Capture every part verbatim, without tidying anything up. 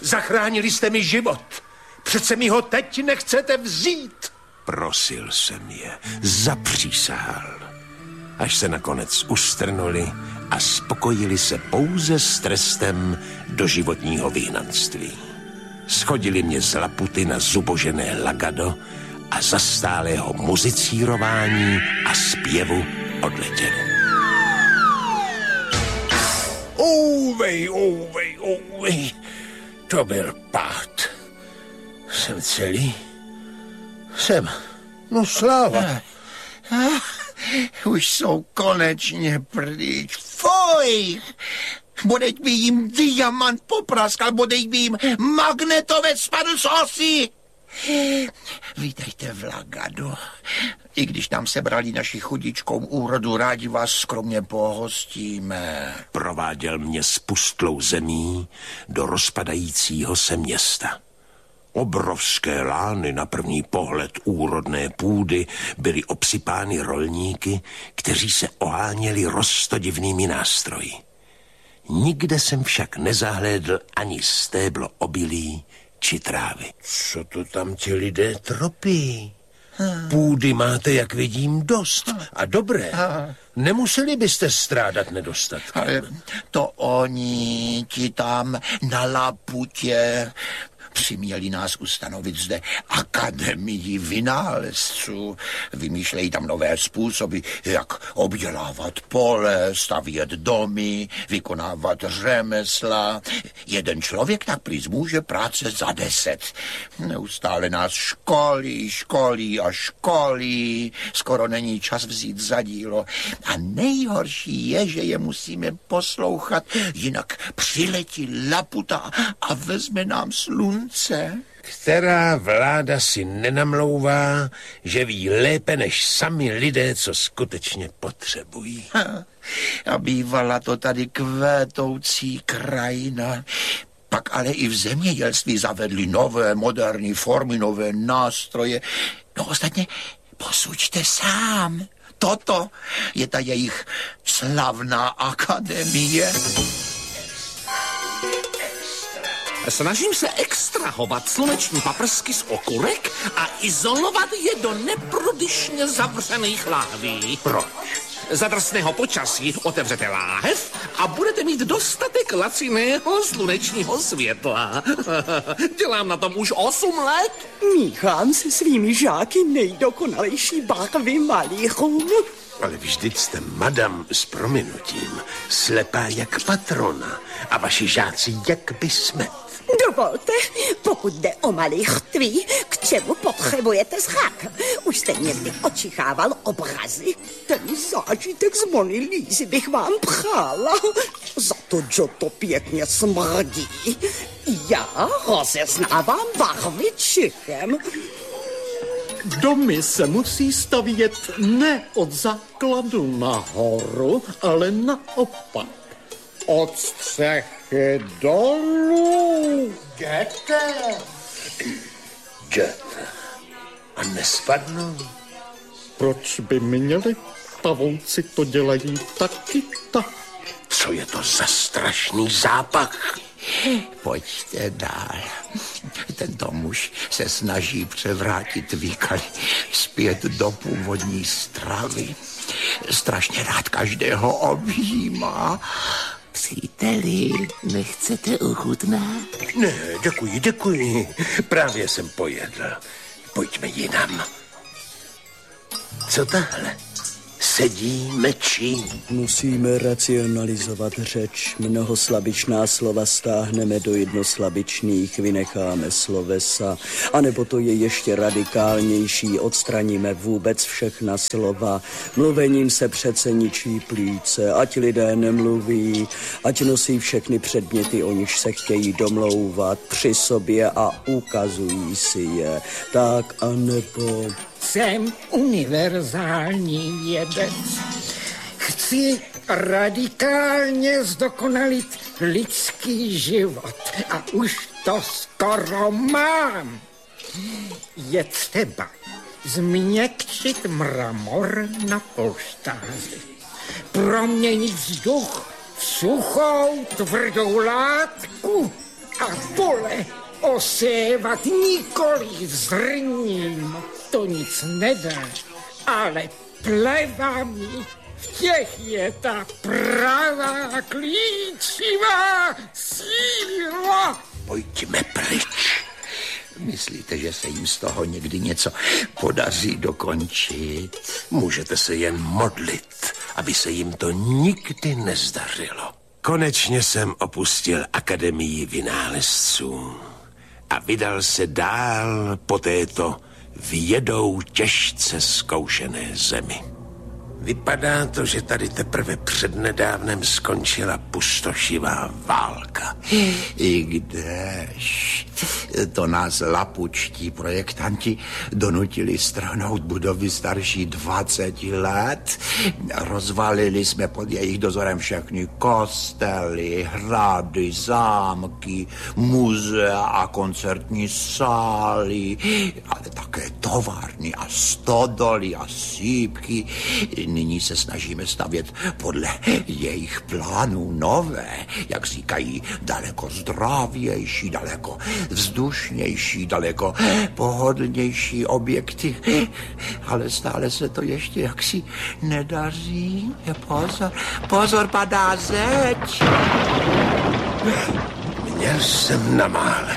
Zachránili jste mi život. Přece mi ho teď nechcete vzít. Prosil jsem je, zapřísahal. Až se nakonec ustrnuli a spokojili se pouze s trestem doživotního vyhnanství. Schodili mě z Laputy na zubožené Lagado a za stálého muzicírování a zpěvu odletěli. Ouvej, ouvej, ouvej. To byl pád. Jsem celý? Jsem. No sláva. Ah, ah, už jsou konečně pryč. Fuj! Bodeď by jim diamant popraskal, bodeď by jim magnetovec spadl z osy. Vítejte v Lagado. I když nám sebrali naši chudičkou úrodu, rádi vás skromně pohostíme. Prováděl mě spustlou zemí do rozpadajícího se města. Obrovské lány na první pohled úrodné půdy byly obsypány rolníky, kteří se oháněli roztodivnými nástroji. Nikde jsem však nezahlédl ani stéblo obilí či trávy. Co to tam ti lidé tropí? Půdy máte, jak vidím, dost a dobré. Nemuseli byste strádat nedostatkem. To oni ti tam na Laputě přiměli nás ustanovit zde akademii vynálezců. Vymýšlejí tam nové způsoby, jak obdělávat pole, stavět domy, vykonávat řemesla. Jeden člověk tak prý může práce za deset. Neustále nás školí, školí a školí. Skoro není čas vzít za dílo. A nejhorší je, že je musíme poslouchat, jinak přiletí Laputa a vezme nám slunce. Která vláda si nenamlouvá, že ví lépe než sami lidé, co skutečně potřebují. Ha, a bývala to tady kvétoucí krajina. Pak ale i v zemědělství zavedli nové moderní formy, nové nástroje. No ostatně posuďte sám. Toto je ta jejich slavná akademie. Snažím se extrahovat sluneční paprsky z okurek a izolovat je do neprodyšně zavřených láhví. Proč? Za drsného počasí otevřete láhev a budete mít dostatek laciného slunečního světla. Dělám na tom už osm let. Míchám se svými žáky nejdokonalejší barvy malířů. Ale vždyť jste, madam, s prominutím, slepá jak patrona a vaši žáci jak by smet. Dovolte, pokud jde o malířství, k čemu potřebujete zrak? Už jste někdy očichával obrazy? Ten zážitek z Mony Lízy bych vám přála. Za to, že to pěkně smrdí. Já rozeznávám barvy čichem. Domy se musí stavět ne od základu nahoru, ale naopak. Od střechy dolů. Jděte. Jděte. A nespadnou. Proč by měli? Pavouci to dělají taky tak. Co je to za strašný zápach? Pojďte dál. Tento muž se snaží převrátit výkal zpět do původní stravy. Strašně rád každého objímá. Příteli, nechcete ochutnat? Ne, děkuji, děkuji. Právě jsem pojedl. Pojďme jinam. Co tahle? Sedí, mečí. Musíme racionalizovat řeč. Mnohoslabičná slova stáhneme do jednoslabičných, vynecháme slovesa. A nebo to je ještě radikálnější, odstraníme vůbec všechna slova. Mluvením se přece ničí plíce, ať lidé nemluví, ať nosí všechny předměty, o nichž se chtějí domlouvat při sobě a ukazují si je. Tak a nebo... Jsem univerzální vědec. Chci radikálně zdokonalit lidský život a už to skoro mám. Je třeba změkčit mramor na polštáři, proměnit vzduch v suchou tvrdou látku a pole osévat nikoli zrním, to nic nedá, ale plevami, v těch je ta pravá klíčivá síla. Pojďme pryč. Myslíte, že se jim z toho někdy něco podaří dokončit? Můžete se jen modlit, aby se jim to nikdy nezdařilo. Konečně jsem opustil Akademii vynálezců a vydal se dál po této vědou těžce zkoušené zemi. Vypadá to, že tady teprve přednedávnem skončila pustošivá válka. I kdež to nás lapučtí projektanti donutili strhnout budovy starší dvacet let. Rozvalili jsme pod jejich dozorem všechny kostely, hrady, zámky, muzea a koncertní sály, ale také továrny a stodoly a sýpky. Nyní se snažíme stavět podle jejich plánů nové, jak říkají, daleko zdravější, daleko vzdušnější, daleko pohodlnější objekty. Ale stále se to ještě jaksi nedaří. Pozor, pozor, padá zeď. Měl jsem na mále.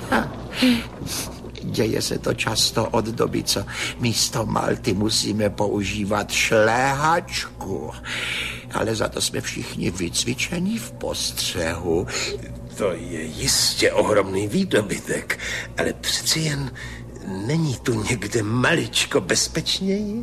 Děje se to často od doby, co místo malty musíme používat šléhačku. Ale za to jsme všichni vycvičení v postřehu. To je jistě ohromný výdobytek, ale přeci jen není tu někde maličko bezpečněji?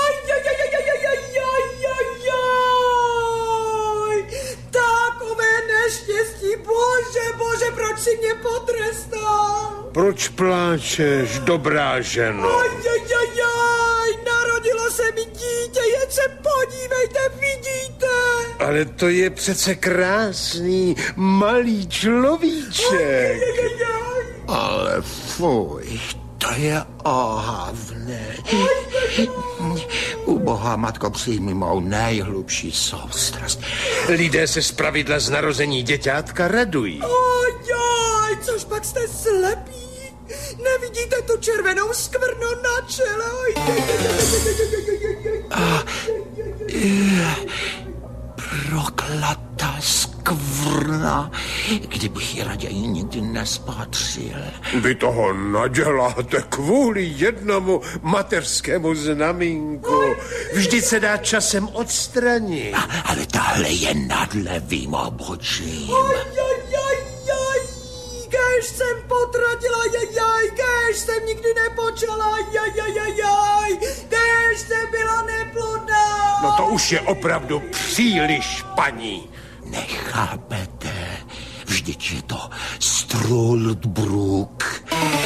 Takové neštěstí, bože, bože, proč si mě potrestal? Proč pláčeš, dobrá ženo? Ajajajaj, narodilo se mi dítě, jen se podívejte, vidíte? Ale to je přece krásný, malý človíček. Ajajajaj. Ale fuj, to je ohavné. U Boha, matko, přijmi mou nejhlubší soustrast. Lidé se zpravidla z narození děťátka radují. Ajaj, což pak jste slepí? Nevidíte tu červenou skvrnu na čele? A, proklatá skvrna, kdybych ji raději nikdy nespatřil. Vy toho naděláte kvůli jednomu mateřskému znamínku. Vždyť se dá časem odstranit. A, ale tahle je nad levým obočím. Ajajajaj, kež jsem potratila, jajaj, kež jsem nikdy nepočala, jajajajaj, kež jsem byla neplodná. No to už je opravdu příliš, paní. Nechápete, vždyť je to Struldbruk.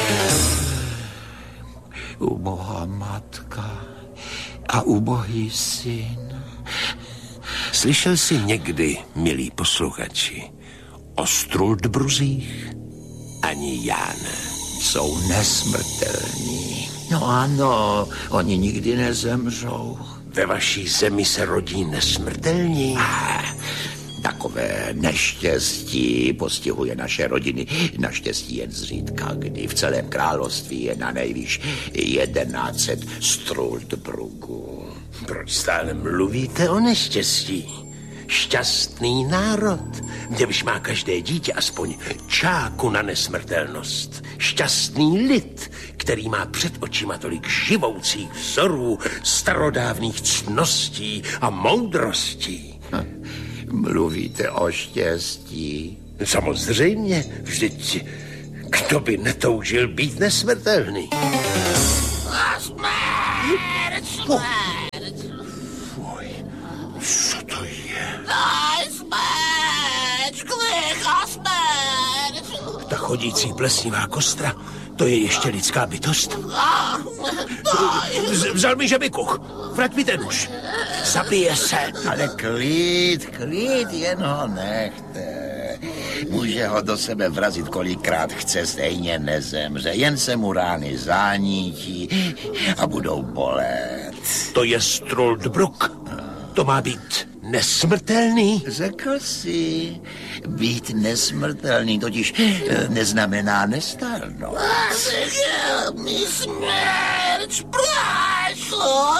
Ubohá matka a ubohý syn. Slyšel jsi někdy, milí posluchači, o Struldbruzích? Ani já ne. Jsou nesmrtelní. No ano, oni nikdy nezemřou. Ve vaší zemi se rodí nesmrtelní? Ah, takové neštěstí postihuje naše rodiny. Naštěstí jen zřídka, kdy v celém království je na nejvýš jedenáct set Struldbrugů. Proč stále mluvíte o neštěstí? Šťastný národ, kdybyž má každé dítě aspoň čáku na nesmrtelnost. Šťastný lid, který má před očima tolik živoucích vzorů, starodávných ctností a moudrostí. Hm, mluvíte o štěstí? Samozřejmě, vždyť kdo by netoužil být nesmrtelný? A smrt, smrt. Fuj, co to je? Daj smrt, klik a smrt. Ta chodící plesnivá kostra, to je ještě lidská bytost? Z- vzal mi žebikuch, vrať mi ten nůž. Zabije se. Ale klid, klid, jen ho nechte. Může ho do sebe vrazit kolikrát chce, stejně nezemře. Jen se mu rány zánítí a budou bolet. To je Struldbruk. To má být nesmrtelný? Řekl jsi, být nesmrtelný totiž eh, neznamená nestárnout. Řekl mi smrť, plášlo.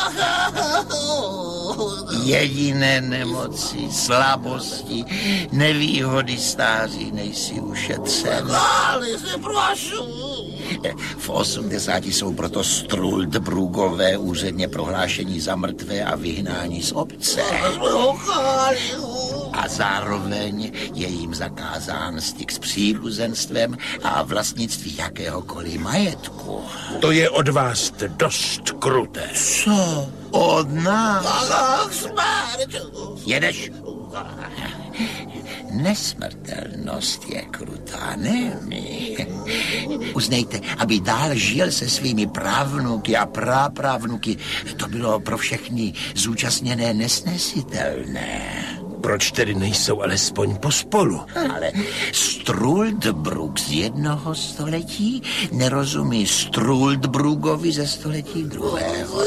Jediné nemoci, slabosti, nevýhody stáří nejsi ušetřen. Ale se prošu. V osmdesáti jsou proto Struldbrugové úředně prohlášení za mrtvé a vyhnání z obce. A zároveň je jim zakázán styk s příbuzenstvem a vlastnictví jakéhokoliv majetku. To je od vás dost kruté. Co? Od nás? Jedeš? Nesmrtelnost je krutá, ne my. Uznejte, aby dál žil se svými právnuky a prapravnuky, to bylo pro všechny zúčastněné nesnesitelné. Proč tedy nejsou alespoň pospolu? Ale Struldbrug z jednoho století nerozumí Struldbrugovi ze století druhého.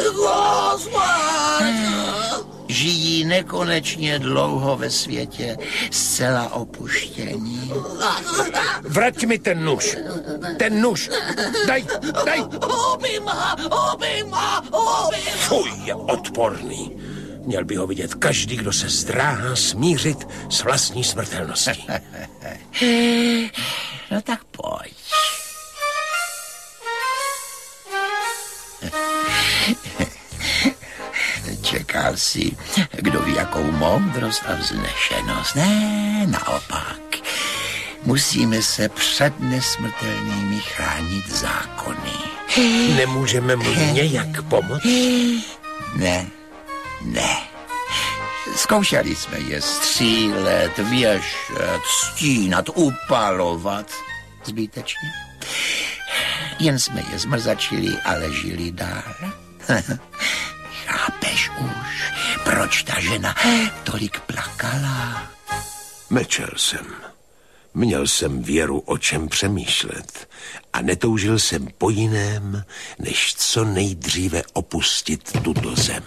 Žijí nekonečně dlouho ve světě, zcela opuštění. Vrať mi ten nůž. Ten nůž. Daj, daj. Obima, obima, obima. Fuj, je odporný. Měl by ho vidět každý, kdo se zdráhá smířit s vlastní smrtelností. No tak pojď. Čekal si, kdo ví, jakou moudrost a vznešenost. Ne, naopak. Musíme se před nesmrtelnými chránit zákony. Nemůžeme mu nějak pomoct? Ne, ne. Zkoušeli jsme je střílet, věšet, stínat, upalovat. Zbytečně. Jen jsme je zmrzačili, ale žili dál. Chápeš už, proč ta žena tolik plakala? Mlčel jsem. Měl jsem věru, o čem přemýšlet a netoužil jsem po jiném, než co nejdříve opustit tuto zem.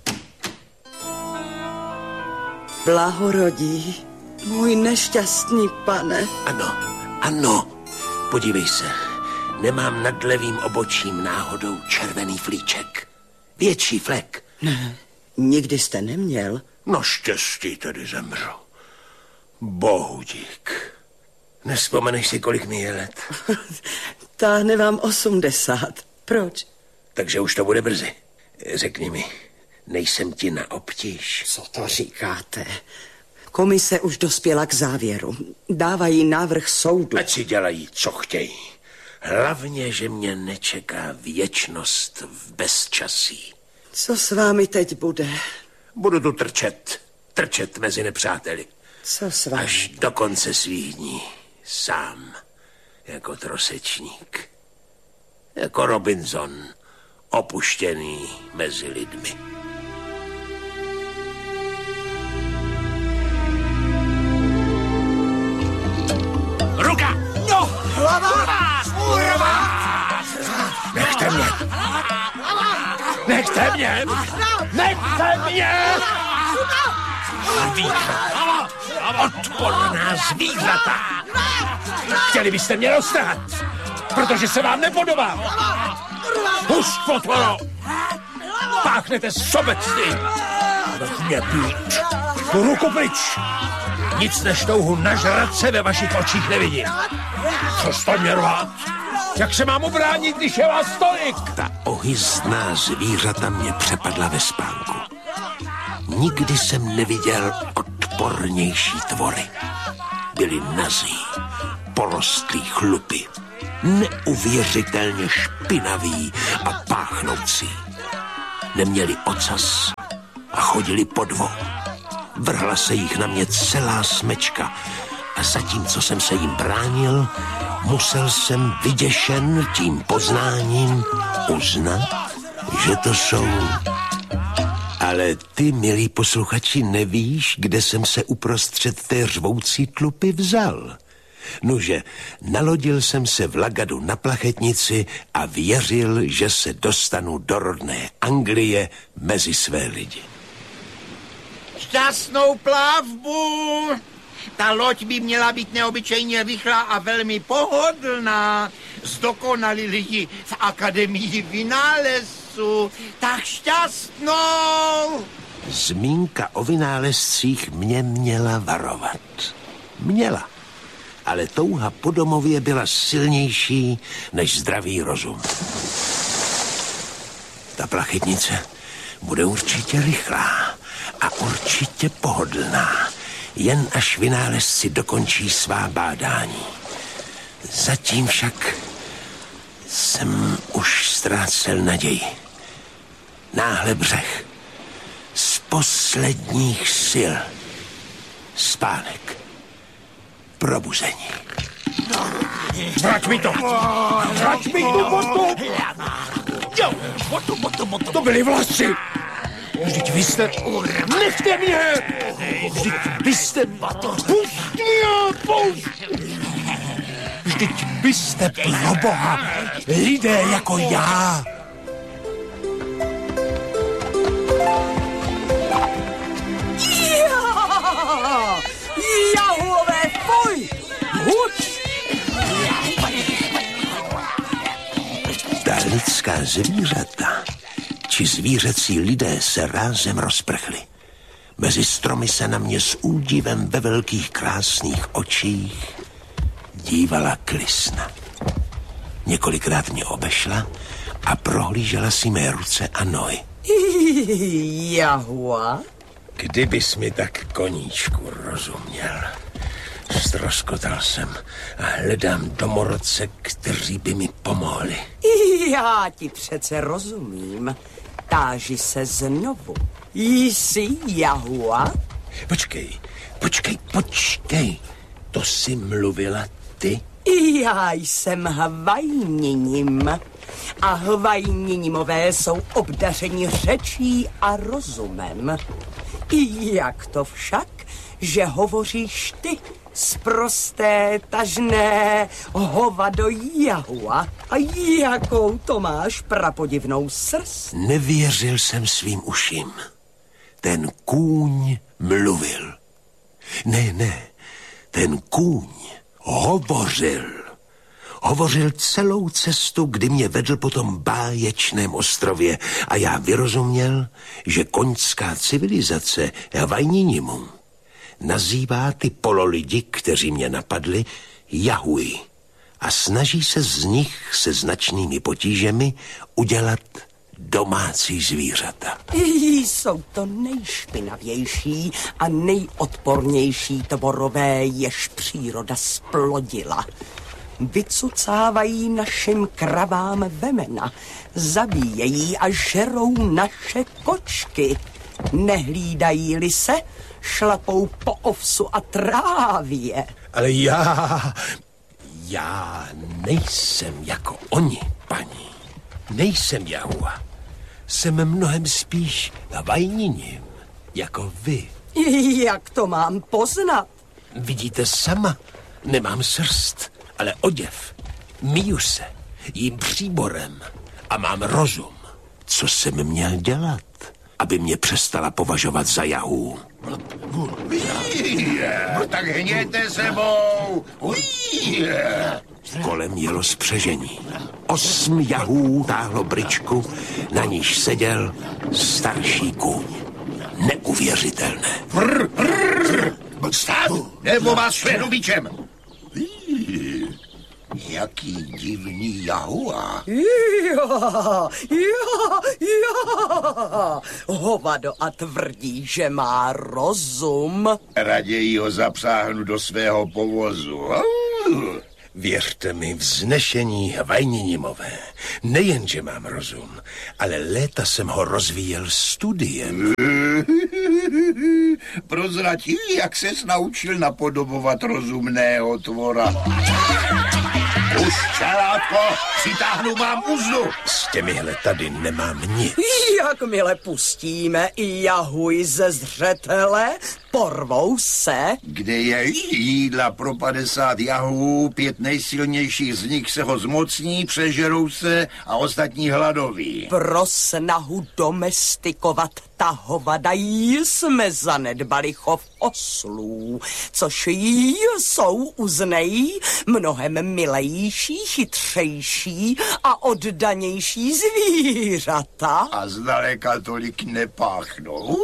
Blahorodí, můj nešťastný pane. Ano, ano, podívej se, nemám nad levým obočím náhodou červený flíček. Větší flek. Ne, nikdy jste neměl. No štěstí tedy zemřu. Bohu dík. Nespomeneš si, kolik mi je let? Táhne vám osmdesát. Proč? Takže už to bude brzy. Řekni mi, nejsem ti na obtíž? Co to říkáte? Komise už dospěla k závěru. Dávají návrh soudu. Ať si dělají, co chtějí. Hlavně, že mě nečeká věčnost v bezčasí. Co s vámi teď bude? Budu tu trčet. Trčet mezi nepřáteli. Co s vámi? Až do konce svých dní. Sám. Jako trosečník. Jako Robinson. Opuštěný mezi lidmi. Ruka! No, hlava! Nechte mě! Nechte mě! Nechte mě! Zvířata! Odporná zvířata! Chtěli byste mě roztrhat, protože se vám nepodobám! Pust, potvoro! Páchnete sobectví! Vrch mě pryč! Tu ruku pryč! Nic než touhu nažrat se ve vašich očích nevidím. Co jste mě rvát? Jak se mám ubránit, když je vás tolik? Ta ohyzná zvířata mě přepadla ve spánku. Nikdy jsem neviděl odpornější tvory. Byli nazí, porostlí chlupy, neuvěřitelně špinaví a páchnoucí. Neměli ocas a chodili po dvou. Vrhla se jich na mě celá smečka a zatímco jsem se jim bránil, musel jsem vyděšen tím poznáním uznat, že to jsou. Ale ty, milí posluchači, nevíš, kde jsem se uprostřed té řvoucí tlupy vzal. Nuže, nalodil jsem se v Lagadu na plachetnici a věřil, že se dostanu do rodné Anglie mezi své lidi. Šťastnou plavbu! Ta loď by měla být neobyčejně rychlá a velmi pohodlná. Zdokonalili ji v Akademii vynálezců. Tak šťastnou! Zmínka o vynálezcích mě měla varovat. Měla. Ale touha po domově byla silnější než zdravý rozum. Ta plachetnice bude určitě rychlá a určitě pohodlná, jen až vynálezci dokončí svá bádání. Zatím však jsem už ztrácel naději. Náhle břeh. Z posledních sil. Spánek. Probuzení. Vrať mi to! Vrať mi tu botu! Jo, botu, botu, botu. To byly vlasy! Vždyť vy jste... Nechte mě! Vždyť vy jste... Pust mě! Pust! Vždyť vy jste pro Boha lidé jako já! Jahové, fuj! Huč! Ta lidská zvířata, či zvířecí lidé se rázem rozprchli. Mezi stromy se na mě s údivem ve velkých krásných očích dívala Klisna. Několikrát mě obešla a prohlížela si mé ruce a nohy. Jahua? Kdybys mi tak, koníčku, rozuměl. Ztroskotal jsem a hledám domorodce, kteří by mi pomohli. Já ti přece rozumím. Táži se znovu. Jsi Jahua? Počkej, počkej, počkej. To jsi mluvila ty? Já jsem Hvajninim. A Hvajninimové jsou obdařeni řečí a rozumem. Jak to však, že hovoříš ty, sprosté, tažné hovado Jahua? A jakou to máš prapodivnou srst? Nevěřil jsem svým uším. Ten kůň mluvil. Ne, ne, ten kůň hovořil. Hovořil celou cestu, kdy mě vedl po tom báječném ostrově a já vyrozuměl, že koňská civilizace Hvajninimum nazývá ty pololidi, kteří mě napadli, Jahuji a snaží se z nich se značnými potížemi udělat domácí zvířata. Jsou to nejšpinavější a nejodpornější tvorové, jež příroda splodila. Vycucávají našim kravám vemena, zabíjejí a žerou naše kočky. Nehlídají-li se, šlapou po ovsu a trávě. Ale já, já nejsem jako oni, paní. Nejsem Jahua. Jsem mnohem spíš Hvajninim, jako vy. Jak to mám poznat? Vidíte sama, nemám srst, ale oděv. Míju se, jím příborem a mám rozum. Co jsem měl dělat, aby mě přestala považovat za Jahu? No tak hněte sebou! Kolem jelo spřežení. Osm Jahů táhlo bryčku, na níž seděl starší kůň. Neuvěřitelné. Prr, prr, stát, nebo vás švehnu bičem. Jaký divný Jahua. Jo, jo, jo. Hovado a tvrdí, že má rozum. Raději ho zapsáhnu do svého povozu. Věřte mi, vznešení Hvajninimové. Nejen, že mám rozum, ale léta jsem ho rozvíjel studiem. Prozratí, jak ses naučil napodobovat rozumného tvora. Už, čelátko, přitáhnu vám uzdu. S těmihle tady nemám nic. Jakmile pustíme i Jahuji ze zřetele, porvou se. Kde je jídla pro padesát Jahů, pět nejsilnějších z nich se ho zmocní, přežerou se a ostatní hladoví. Pro snahu domestikovat ta hovada jsme zanedbali chov oslů, což jsou uznej mnohem milejší, chytřejší a oddanější zvířata. A zdaleka tolik nepáchnou.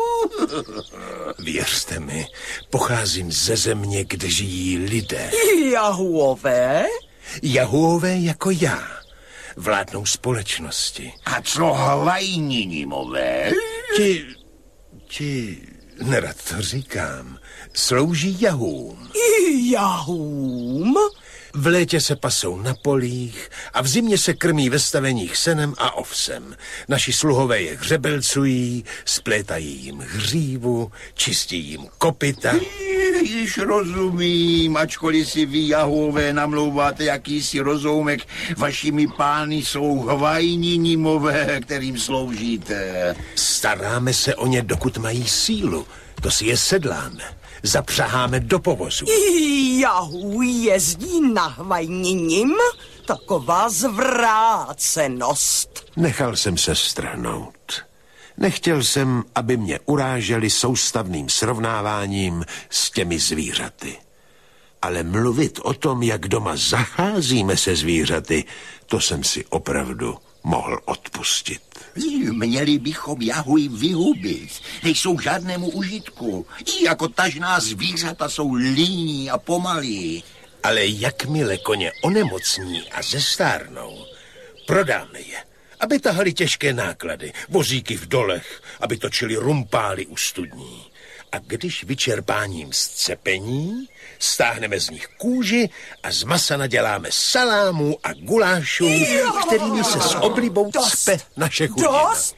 Věřte mi, pocházím ze země, kde žijí lidé. Jahuové? Jahuové jako já. Vládnou společnosti. A co Havajninimové? Ti, ti, nerad to říkám, slouží jahům. Jahům? V létě se pasou na polích a v zimě se krmí ve staveních senem a ovsem. Naši sluhové je hřebelcují, splétají jim hřívu, čistí jim kopyta. Již rozumím, ačkoliv si vy, Jahové, namlouváte jakýsi rozoumek, vašimi pány jsou Havajninimové, kterým sloužíte. Staráme se o ně, dokud mají sílu. To si je sedláme. Zapřaháme do povozu. Jahů jezdí na Havajninim? Taková zvrácenost. Nechal jsem se strhnout. Nechtěl jsem, aby mě uráželi soustavným srovnáváním s těmi zvířaty. Ale mluvit o tom, jak doma zacházíme se zvířaty, to jsem si opravdu mohl odpustit. Měli bychom Jahuji vyhubit. Nejsou žádnému užitku. I jako tažná zvířata jsou líní a pomalí. Ale jakmile koně onemocní a zestárnou, prodáme je, aby tahali těžké náklady, vozíky v dolech, aby točili rumpály u studní. A když vyčerpáním scepení, stáhneme z nich kůži a z masa naděláme salámů a gulášů, kterými se s oblibou cpe naše chudina. Dost!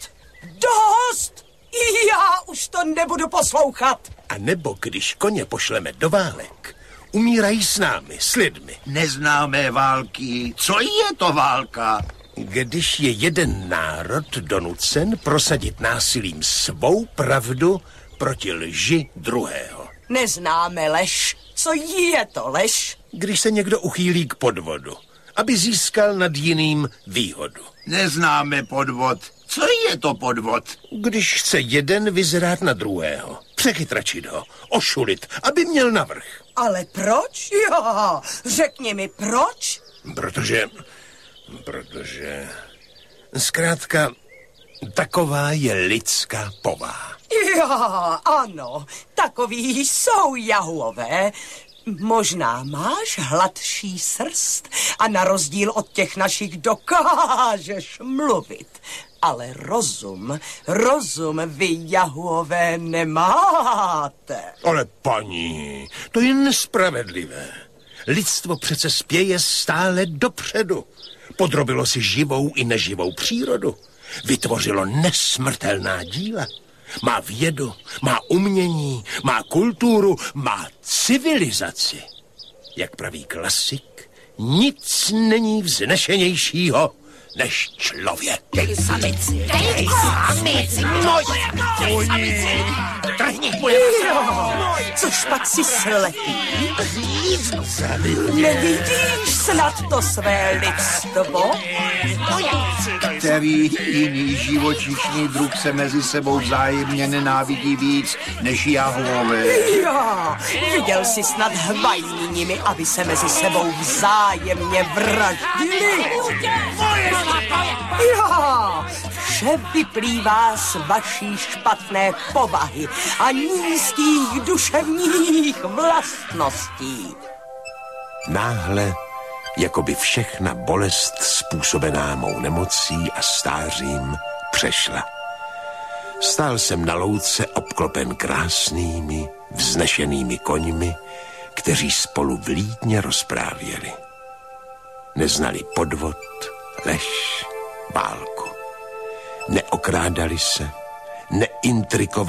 Dost! Já už to nebudu poslouchat. A nebo když koně pošleme do válek, umírají s námi, s lidmi. Neznáme války. Co je to válka? Když je jeden národ donucen prosadit násilím svou pravdu proti lži druhého. Neznáme lež. Co je to lež? Když se někdo uchýlí k podvodu, aby získal nad jiným výhodu. Neznáme podvod. Co je to podvod? Když chce jeden vyzrát na druhého, přechytračit ho, ošulit, aby měl navrch. Ale proč? Jo, řekni mi proč? Protože, protože, zkrátka, taková je lidská povaha. Jo, ano, takoví jsou Jahuové. Možná máš hladší srst a na rozdíl od těch našich dokážeš mluvit. Ale rozum, rozum vy, Jahuové, nemáte. Ale paní, to je nespravedlivé. Lidstvo přece spěje stále dopředu. Podrobilo si živou i neživou přírodu. Vytvořilo nesmrtelná díla. Má vědu, má umění, má kulturu, má civilizaci. Jak praví klasik, nic není vznešenějšího než člověk. Dej samici, dej samici, moje, dej samici, trhni, Což pak si slepý? Nevidíš snad to své lidstvo? Který jiný živočišný druh se mezi sebou vzájemně nenávidí víc než Jahové? Jo, viděl jsi snad Havajninimi, aby se mezi sebou vzájemně vraždili? Jo, vše vyplývá z vaší špatné povahy a nízkých duševních vlastností. Náhle, jako by všechna bolest způsobená mou nemocí a stářím přešla. Stál jsem na louce obklopen krásnými, vznešenými koňmi, kteří spolu vlídně rozprávěli. Neznali podvod, lež, válku. Neokrádali se, neintrikovali